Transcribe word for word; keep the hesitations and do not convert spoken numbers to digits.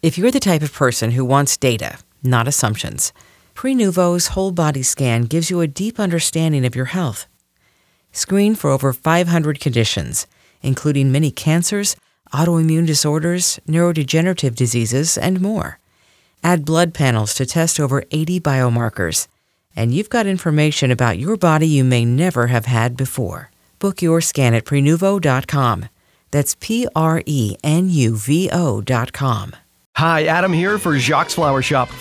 If you're the type of person who wants data, not assumptions, Prenuvo's whole body scan gives you a deep understanding of your health. Screen for over five hundred conditions, including many cancers, autoimmune disorders, neurodegenerative diseases, and more. Add blood panels to test over eighty biomarkers, and you've got information about your body you may never have had before. Book your scan at Prenuvo dot com. That's P R E N U V O dot com. Hi, Adam here for Jacques Flower Shop.